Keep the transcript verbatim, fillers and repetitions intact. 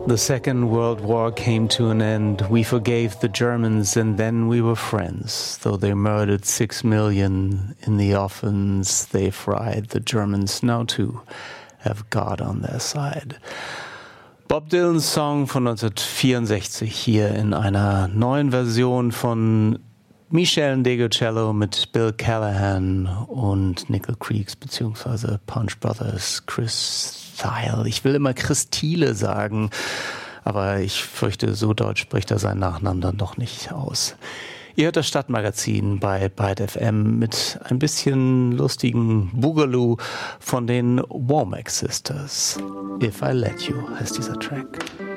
The Second World War came to an end. We forgave the Germans and then we were friends. Though they murdered six million in the ovens they fried, the Germans now too have God on their side. Bob Dylans Song von neunzehnhundertvierundsechzig hier in einer neuen Version von Michel Ndegeocello mit Bill Callahan und Nickel Creeks bzw. Punch Brothers, Chris Thile. Ich will immer Chris Thiele sagen, aber ich fürchte, so deutsch spricht er seinen Nachnamen dann doch nicht aus. Ihr hört das Stadtmagazin bei Byte F M mit ein bisschen lustigen Boogaloo von den Womack Sisters. If I Let You heißt dieser Track.